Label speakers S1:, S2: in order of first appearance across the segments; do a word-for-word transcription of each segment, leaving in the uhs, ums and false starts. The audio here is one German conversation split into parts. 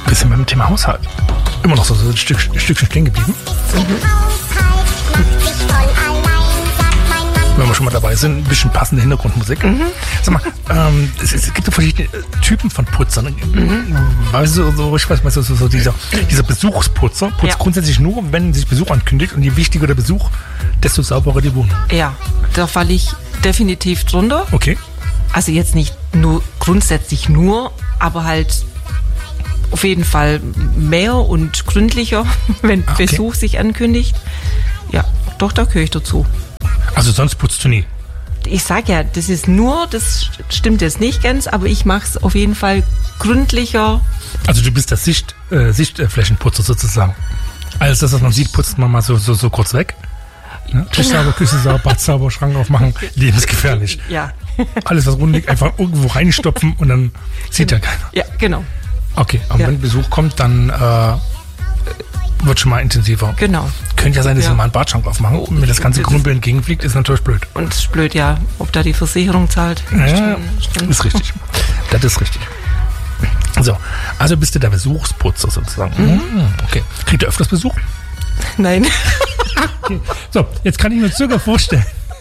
S1: Wir sind beim Thema Haushalt. Immer noch so, so ein, Stück, ein Stückchen stehen geblieben. Mhm. Wenn wir schon mal dabei sind, ein bisschen passende Hintergrundmusik. Mhm. Sag mal, ähm, es, es gibt ja verschiedene Typen von Putzern. Mhm. Weißt du, so, ich weiß, weißt du, so, so dieser, dieser Besuchsputzer putzt ja. grundsätzlich nur, wenn sich Besuch ankündigt. Und je wichtiger der Besuch, desto sauberer die Wohnung.
S2: Ja, da falle ich definitiv drunter.
S1: Okay.
S2: Also jetzt nicht nur grundsätzlich nur, aber halt auf jeden Fall mehr und gründlicher, wenn okay. Besuch sich ankündigt. Ja, doch, da gehöre ich dazu.
S1: Also sonst putzt du nie?
S2: Ich sag ja, das ist nur, das stimmt jetzt nicht ganz, aber ich mache es auf jeden Fall gründlicher.
S1: Also du bist der Sicht, äh, Sichtflächenputzer sozusagen. Alles das, was man sieht, putzt man mal so, so, so kurz weg. Ja, Tisch sauber, Küche sauber, Bad sauber, Schrank aufmachen, lebensgefährlich.
S2: Ja.
S1: Alles, was rund liegt, einfach irgendwo reinstopfen und dann sieht
S2: genau.
S1: ja keiner.
S2: Ja, genau.
S1: Okay, und ja. wenn Besuch kommt, dann äh, wird schon mal intensiver.
S2: Genau.
S1: Könnte ja sein, dass ja. sie mal einen Badschrank aufmachen und mir das ganze Grümpel entgegenfliegt, ist natürlich blöd.
S2: Und es ist blöd, ja, ob da die Versicherung zahlt.
S1: Ja, stimmt, stimmt. Ist richtig. Das ist richtig. So, also bist du der Besuchsputzer sozusagen. Mhm. Okay. Kriegt ihr öfters Besuch?
S2: Nein.
S1: Okay. So, jetzt kann ich mir circa vorstellen.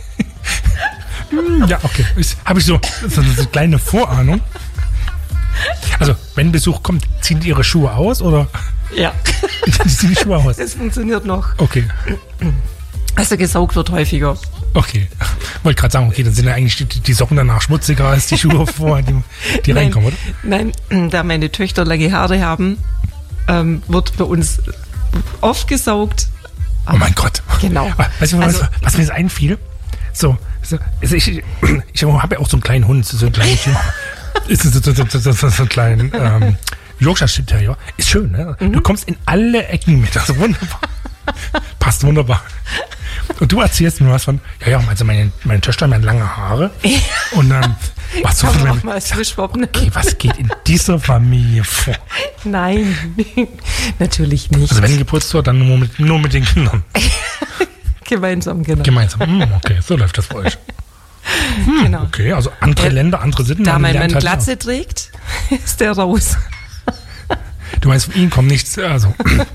S1: Ja, okay. Habe ich so, so eine kleine Vorahnung. Also, wenn Besuch kommt, ziehen die ihre Schuhe aus oder?
S2: Ja.
S1: Die ziehen die Schuhe aus.
S2: Das funktioniert noch.
S1: Okay.
S2: Also gesaugt wird häufiger.
S1: Okay. Wollte gerade sagen, okay, dann sind ja eigentlich die, die Socken danach schmutziger als die Schuhe vorher, die, die
S2: nein,
S1: reinkommen, oder?
S2: Nein, da meine Töchter lange Haare haben, ähm, wird bei uns oft gesaugt.
S1: Oh mein Gott.
S2: Genau.
S1: Weißt du, also, was, was mir jetzt einfiel? So, so also ich, ich habe ja auch so einen kleinen Hund, so einen kleinen ist so, so, so, so, so, so einen kleinen ähm, Yorkshire Terrier. Ist schön, ne? Mhm. Du kommst in alle Ecken mit, also wunderbar. Passt wunderbar. Und du erzählst mir was von, ja, ja, also meine, meine Töchter haben lange Haare. Und dann, was so
S2: von mal
S1: okay, was geht in dieser Familie vor?
S2: Nein, natürlich nicht.
S1: Also wenn geputzt wird, dann nur mit, nur mit den Kindern.
S2: Gemeinsam, genau.
S1: Gemeinsam, hm, okay, so läuft das bei euch. Hm,
S2: genau.
S1: Okay, also andere äh, Länder, andere Sitten.
S2: Da mein Mann Glatze halt trägt, ist der raus.
S1: Du meinst, von ihm kommt nichts, also.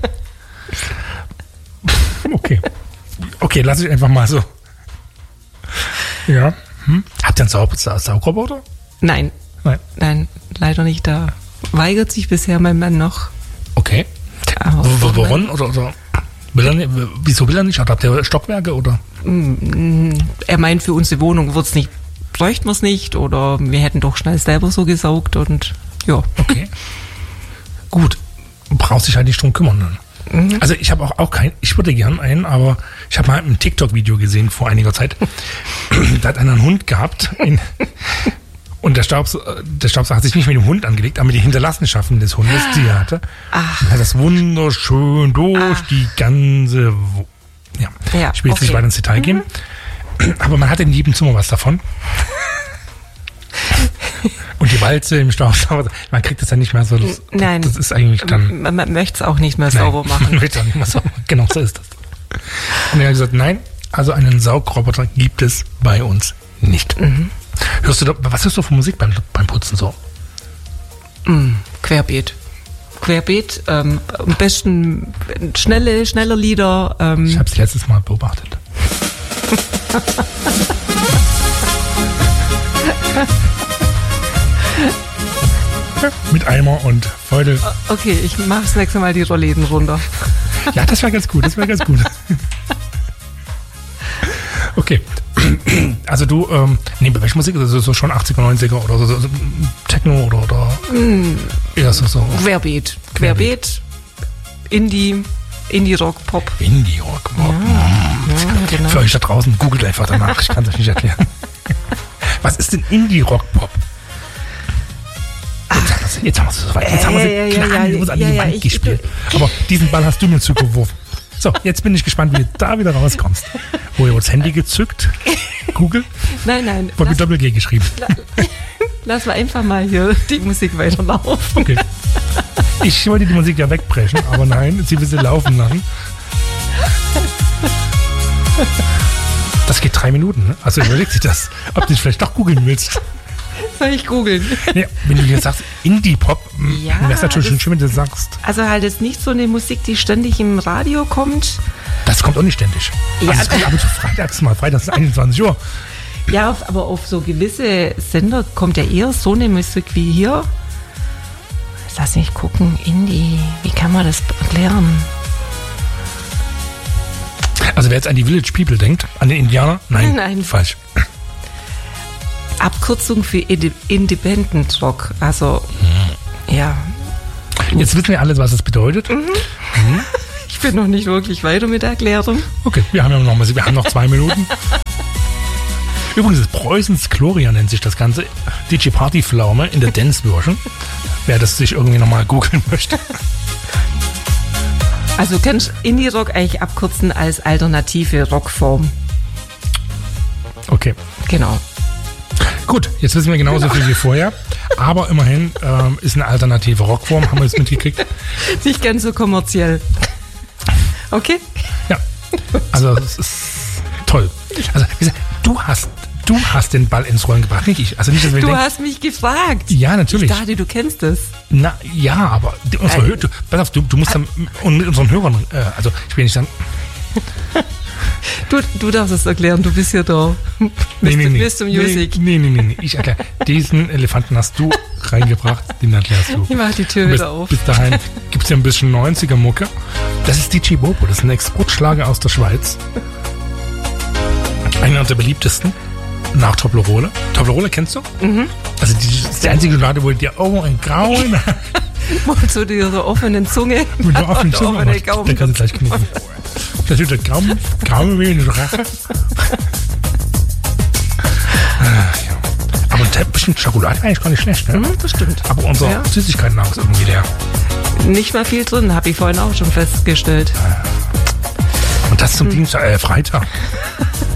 S1: Okay. Okay, lass ich einfach mal so. Ja. Hm. Habt ihr einen Saug- Saugroboter?
S2: Nein.
S1: Nein.
S2: Nein, leider nicht. Da weigert sich bisher mein Mann noch.
S1: Okay. Warum? Oder, oder will er nicht, wieso will er nicht? Habt ihr Stockwerke oder?
S2: Er meint, für unsere Wohnung wird's nicht, bräuchten wir es nicht oder wir hätten doch schnell selber so gesaugt und ja.
S1: Okay. Gut. Du brauchst dich halt nicht drum kümmern dann. Mhm. Also ich habe auch, auch keinen, ich würde gern einen, aber ich habe mal ein TikTok-Video gesehen vor einiger Zeit. Da hat einer einen Hund gehabt in, und der Staubsauger, der Staubsauger hat sich nicht mit dem Hund angelegt, aber mit den Hinterlassenschaften des Hundes, die er hatte. Ach. Hat das wunderschön durch Ach. die ganze, ja,
S2: ja
S1: ich will jetzt
S2: okay.
S1: nicht weiter ins Detail gehen, mhm. aber man hat in jedem Zimmer was davon. Und die Walze im Staubsauger, man kriegt das ja nicht mehr so. Das,
S2: Nein.
S1: Das ist eigentlich dann.
S2: Man, man möchte es auch nicht mehr nein, sauber machen.
S1: Man möchte auch nicht mehr sauber machen. Genau, so ist das. Und er hat gesagt, nein, also einen Saugroboter gibt es bei uns nicht. Mhm. Hörst du da, was hörst du für Musik beim, beim Putzen so?
S2: Mm, querbeet. Querbeet, ähm, am besten schnelle, schnelle Lieder. Ähm.
S1: Ich habe es letztes Mal beobachtet. Mit Eimer und Feudel.
S2: Okay, ich mache das nächste Mal die Rollläden runter.
S1: Ja, das wäre ganz gut, das wäre ganz gut. Okay. Also du, ähm, nee, welche Musik? Also so schon achtziger, neunziger oder so, so Techno oder, oder
S2: mm.
S1: eher so, so.
S2: Querbeet. Querbeet. Indie, Indie-Rock, Pop.
S1: Indie-Rock, Pop.
S2: Ja, ja, genau.
S1: Für euch da draußen, googelt einfach danach, ich kann es euch nicht erklären. Was ist denn Indie-Rock, Pop? Jetzt haben wir es so weit. Jetzt haben wir sie
S2: ja,
S1: ja, ja, ja, an die
S2: ja,
S1: Wand
S2: ich,
S1: gespielt. Ich, Aber diesen Ball hast du mir zugeworfen. So, jetzt bin ich gespannt, wie du da wieder rauskommst. Wo ihr das Handy gezückt, Google.
S2: Nein, nein.
S1: Und mit Doppel-G geschrieben.
S2: Lass mal einfach mal hier die Musik weiterlaufen.
S1: Okay. Ich wollte die Musik ja wegbrechen, aber nein, sie will sie laufen lassen. Das geht drei Minuten, ne? Also überleg dich das, ob du dich vielleicht doch googeln willst.
S2: soll ich googeln?
S1: Nee, wenn du jetzt sagst Indie-Pop,
S2: ja,
S1: wäre es natürlich schon schön, wenn du sagst.
S2: Also halt jetzt nicht so eine Musik, die ständig im Radio kommt.
S1: Das kommt auch nicht ständig.
S2: Ja.
S1: Also es kommt ab und zu freitags mal, freitags ist einundzwanzig Uhr.
S2: Ja, auf, aber auf so gewisse Sender kommt ja eher so eine Musik wie hier. Lass mich gucken, Indie, wie kann man das erklären?
S1: Also wer jetzt an die Village People denkt, an den Indianer, nein,
S2: Nein.
S1: falsch.
S2: Abkürzung für Indi- Independent Rock, also hm. ja.
S1: Jetzt wissen wir alles, was es bedeutet.
S2: Mhm. Mhm. Ich bin noch nicht wirklich weiter mit der Erklärung.
S1: Okay, wir haben ja noch, mal, wir haben noch zwei Minuten. Übrigens, ist Preußens Gloria nennt sich das Ganze. D J Party Pflaume in der Dance-Version. Wer das sich irgendwie nochmal googeln möchte.
S2: Also du kannst Indie-Rock eigentlich abkürzen als alternative Rockform.
S1: Okay.
S2: Genau.
S1: Gut, jetzt wissen wir genauso
S2: genau.
S1: viel wie vorher. Aber immerhin ähm, ist eine alternative Rockform, haben wir jetzt mitgekriegt.
S2: Nicht ganz so kommerziell. Okay?
S1: Ja. Also es ist toll. Also wie gesagt, du hast Du hast den Ball ins Rollen gebracht, nicht ich. Also nicht, dass wir
S2: du
S1: denken,
S2: hast mich gefragt.
S1: Ja, natürlich.
S2: Ich dachte, du kennst es.
S1: Na, ja, aber die, unsere Hö- du, pass auf, du, du musst dann und mit unseren Hörern, äh, also ich will nicht sagen.
S2: Du, du darfst es erklären, du bist hier da.
S1: Nee, nee, nee.
S2: Mister Music.
S1: Nee, nee, nee, nee. Ich erkläre. Diesen Elefanten hast du reingebracht, den erklärst du.
S2: Ich mach die Tür
S1: bis,
S2: wieder auf.
S1: Bis dahin gibt es ja ein bisschen neunziger-Mucke. Das ist D J Bobo, das ist ein Exportschlager aus der Schweiz. Einer der beliebtesten. Nach Toblerone. Toblerone kennst du? Mhm. Also die, das ist die einzige Schokolade, wo dir oh ein Grauen.
S2: Mit so dieser offenen Zunge.
S1: Mit der offenen Zunge.
S2: Offene Gaumen.
S1: Der kann sie gleich knicken. Das ist der Gaumen, Gaumen wie eine Rache. Aber ein bisschen Schokolade eigentlich gar nicht schlecht, ne?
S2: Mhm, das stimmt.
S1: Aber unser
S2: ja.
S1: Süßigkeitenmarkt ist irgendwie leer.
S2: Nicht mal viel drin, habe ich vorhin auch schon festgestellt.
S1: Und das zum hm. Dienstag, äh, Freitag.